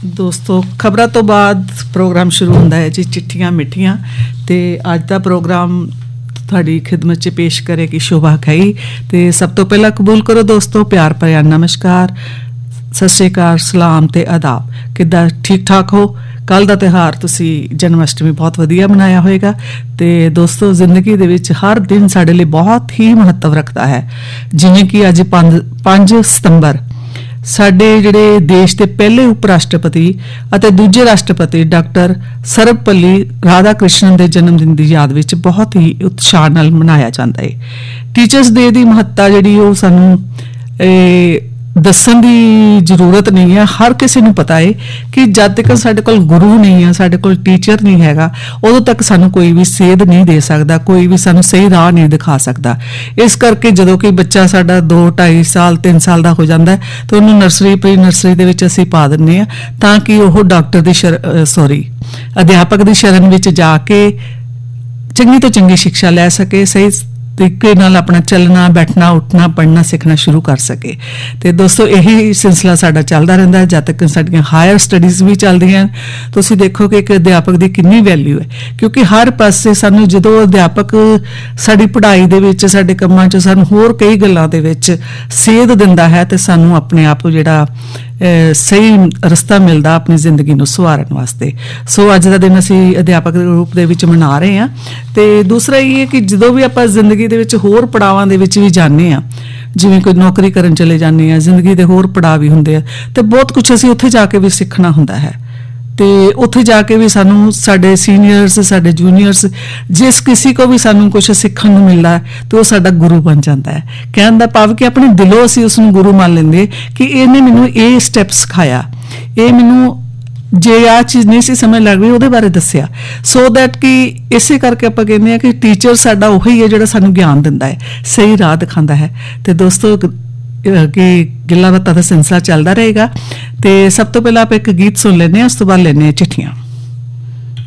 ਦੋਸਤੋ ਖਬਰਾਂ ਤੋਂ ਬਾਅਦ ਪ੍ਰੋਗਰਾਮ ਸ਼ੁਰੂ ਹੁੰਦਾ ਹੈ ਜੀ ਚਿੱਠੀਆਂ ਮਿੱਠੀਆਂ ਤੇ ਅੱਜ ਦਾ ਪ੍ਰੋਗਰਾਮ ਤੁਹਾਡੀ ਖਿਦਮਤ 'ਚ ਪੇਸ਼ ਕਰੇਗੀ ਸ਼ੋਭਾ ਖਾਈ। ਤੇ ਸਭ ਤੋਂ ਪਹਿਲਾਂ ਕਬੂਲ ਕਰੋ ਦੋਸਤੋ ਪਿਆਰ ਭਰਿਆ ਨਮਸਕਾਰ, ਸਤਿ ਸ਼੍ਰੀ ਅਕਾਲ, ਸਲਾਮ ਤੇ ਆਦਾਬ। ਕਿੱਦਾਂ, ਠੀਕ ਠਾਕ ਹੋ? ਕੱਲ ਦਾ ਤਿਉਹਾਰ ਤੁਸੀਂ ਜਨਮ ਅਸ਼ਟਮੀ ਬਹੁਤ ਵਧੀਆ ਮਨਾਇਆ ਹੋਏਗਾ। ਤੇ ਦੋਸਤੋ ਜ਼ਿੰਦਗੀ ਦੇ ਵਿੱਚ ਹਰ ਦਿਨ ਸਾਡੇ ਲਈ ਬਹੁਤ ਹੀ ਮਹੱਤਵ ਰੱਖਦਾ ਹੈ। ਜਿਵੇਂ ਕਿ ਅੱਜ 5 ਸਤੰਬਰ ਸਾਡੇ ਜਿਹੜੇ ਦੇਸ਼ ਦੇ ਪਹਿਲੇ ਉਪ ਰਾਸ਼ਟਰਪਤੀ ਅਤੇ ਦੂਜੇ ਰਾਸ਼ਟਰਪਤੀ ਡਾਕਟਰ ਸਰਵਪੱਲੀ ਰਾਧਾ ਕ੍ਰਿਸ਼ਨਨ ਦੇ ਜਨਮ ਦਿਨ ਦੀ ਯਾਦ ਵਿੱਚ ਬਹੁਤ ਹੀ ਉਤਸ਼ਾਹ ਨਾਲ ਮਨਾਇਆ ਜਾਂਦਾ ਹੈ। ਟੀਚਰਸ ਡੇ ਦੀ ਮਹੱਤਤਾ ਜਿਹੜੀ ਉਹ ਸਾਨੂੰ ਦੱਸਣ ਦੀ ਜ਼ਰੂਰਤ ਨਹੀਂ ਹੈ। ਹਰ ਕਿਸੇ ਨੂੰ ਪਤਾ ਹੈ ਕਿ ਜਦ ਤੱਕ ਸਾਡੇ ਕੋਲ ਗੁਰੂ ਨਹੀਂ ਹੈ, ਸਾਡੇ ਕੋਲ ਟੀਚਰ ਨਹੀਂ ਹੈਗਾ, ਉਦੋਂ ਤੱਕ ਸਾਨੂੰ ਕੋਈ ਵੀ ਸੇਧ ਨਹੀਂ ਦੇ ਸਕਦਾ, ਕੋਈ ਵੀ ਸਾਨੂੰ ਸਹੀ ਰਾਹ ਨਹੀਂ ਦਿਖਾ ਸਕਦਾ। ਇਸ ਕਰਕੇ ਜਦੋਂ ਕਿ ਬੱਚਾ ਸਾਡਾ 2, 2.5 ਸਾਲ 3 ਸਾਲ ਦਾ ਹੋ ਜਾਂਦਾ ਤਾਂ ਉਹਨੂੰ ਨਰਸਰੀ ਪ੍ਰੀ ਨਰਸਰੀ ਦੇ ਵਿੱਚ ਅਸੀਂ ਪਾ ਦਿੰਦੇ ਹਾਂ ਤਾਂ ਕਿ ਉਹ ਡਾਕਟਰ ਦੀ ਅਧਿਆਪਕ ਦੀ ਸ਼ਰਨ ਵਿੱਚ ਜਾ ਕੇ ਚੰਗੀ ਤੋਂ ਚੰਗੀ ਸਿੱਖਿਆ ਲੈ ਸਕੇ, ਸਹੀ ਤਰੀਕੇ ਨਾਲ ਆਪਣਾ ਚੱਲਣਾ ਬੈਠਣਾ ਉੱਠਣਾ ਪੜ੍ਹਨਾ ਸਿੱਖਣਾ ਸ਼ੁਰੂ ਕਰ ਸਕੇ। ਤੇ ਦੋਸਤੋ ਇਹੀ ਸਿਲਸਿਲਾ ਸਾਡਾ ਚੱਲਦਾ ਰਹਿੰਦਾ ਹੈ ਜਦ ਤੱਕ ਸਾਡੀਆਂ ਹਾਇਰ ਸਟੱਡੀਜ਼ ਵੀ ਚੱਲਦੀਆਂ। ਤੁਸੀਂ ਦੇਖੋ ਕਿ ਇੱਕ ਅਧਿਆਪਕ ਦੀ ਕਿੰਨੀ ਵੈਲਿਊ ਹੈ, ਕਿਉਂਕਿ ਹਰ ਪਾਸੇ ਸਾਨੂੰ ਜਦੋਂ ਅਧਿਆਪਕ ਸਾਡੀ ਪੜ੍ਹਾਈ ਦੇ ਵਿੱਚ ਸਾਡੇ ਕੰਮਾਂ 'ਚ ਸਾਨੂੰ ਹੋਰ ਕਈ ਗੱਲਾਂ ਦੇ ਵਿੱਚ ਸੇਧ ਦਿੰਦਾ ਹੈ ਤੇ ਸਾਨੂੰ ਆਪਣੇ ਆਪ ਜਿਹੜਾ ਸਹੀ ਰਸਤਾ ਮਿਲਦਾ ਆਪਣੀ ਜ਼ਿੰਦਗੀ ਨੂੰ ਸੁਧਾਰਨ ਵਾਸਤੇ। ਸੋ ਅੱਜ ਦਾ ਦਿਨ ਅਸੀਂ ਅਧਿਆਪਕ ਦੇ ਰੂਪ ਦੇ ਵਿੱਚ ਮਨਾ ਰਹੇ ਹਾਂ। ਤੇ ਦੂਸਰਾ ਇਹ ਹੈ ਕਿ ਜਦੋਂ ਵੀ ਆਪਾਂ ਜ਼ਿੰਦਗੀ ਦੇ ਵਿੱਚ ਹੋਰ ਪੜਾਵਾਂ ਦੇ ਵਿੱਚ ਵੀ ਜਾਂਦੇ ਹਾਂ, ਜਿਵੇਂ ਕੋਈ ਨੌਕਰੀ ਕਰਨ ਚਲੇ ਜਾਂਦੇ ਹਾਂ, ਜ਼ਿੰਦਗੀ ਦੇ ਹੋਰ ਪੜਾਅ ਵੀ ਹੁੰਦੇ ਆ ਤੇ ਬਹੁਤ ਕੁਝ ਅਸੀਂ ਉੱਥੇ ਜਾ ਕੇ ਵੀ ਸਿੱਖਣਾ ਹੁੰਦਾ ਹੈ। ਤੇ ਉੱਥੇ ਜਾ ਕੇ ਵੀ ਸਾਨੂੰ ਸਾਡੇ ਸੀਨੀਅਰਸ ਸਾਡੇ ਜੂਨੀਅਰਸ ਜਿਸ ਕਿਸੇ ਕੋ ਵੀ ਸਾਨੂੰ ਕੁਝ ਸਿੱਖਣ ਨੂੰ ਮਿਲਦਾ ਤੇ ਉਹ ਸਾਡਾ ਗੁਰੂ ਬਣ ਜਾਂਦਾ ਹੈ। ਕਹਿਣ ਦਾ ਭਾਵ ਕਿ ਆਪਣੇ ਦਿਲੋਂ ਅਸੀਂ ਉਸ ਨੂੰ ਗੁਰੂ ਮੰਨ ਲੈਂਦੇ ਕਿ ਇਹਨੇ ਮੈਨੂੰ ਇਹ ਸਟੈਪ ਸਿਖਾਇਆ, ਇਹ ਮੈਨੂੰ ਜੇ ਆਹ ਚੀਜ਼ ਨਹੀਂ ਸੀ ਸਮਝ ਲੱਗ ਰਹੀ ਉਹਦੇ ਬਾਰੇ ਦੱਸਿਆ। ਸੋ ਦੈਟ ਕਿ ਇਸੇ ਕਰਕੇ ਆਪਾਂ ਕਹਿੰਦੇ ਹਾਂ ਕਿ ਟੀਚਰ ਸਾਡਾ ਉਹੀ ਹੈ ਜਿਹੜਾ ਸਾਨੂੰ ਗਿਆਨ ਦਿੰਦਾ ਹੈ, ਸਹੀ ਰਾਹ ਦਿਖਾਉਂਦਾ ਹੈ। ਤੇ ਦੋਸਤੋ ਕਿ ਗੱਲਾਂ ਬਾਤਾਂ ਦਾ ਸਿਲਸਿਲਾ ਚੱਲਦਾ ਰਹੇਗਾ। ਤੇ ਸਭ ਤੋਂ ਪਹਿਲਾਂ ਆਪਾਂ ਇੱਕ ਗੀਤ ਸੁਣ ਲੈਂਦੇ ਹਾਂ, ਉਸ ਤੋਂ ਬਾਅਦ ਲੈਂਦੇ ਹਾਂ ਚਿੱਠੀਆਂ।